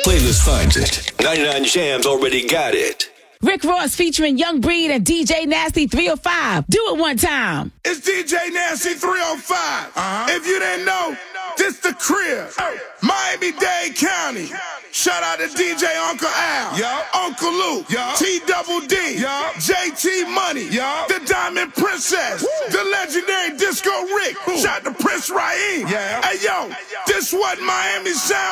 Playlist finds it. 99 Jams already got it. Rick Ross featuring Young Breed and DJ Nasty 305. Do it one time. It's DJ Nasty 305. If you didn't know, this the crib. Miami-Dade County. Shout out to DJ Uncle Al, Uncle Luke, T-Double-D, JT Money, the Diamond Princess, the legendary Disco Rick. Shout out to Prince Raheem. Hey, yo, this what Miami sound.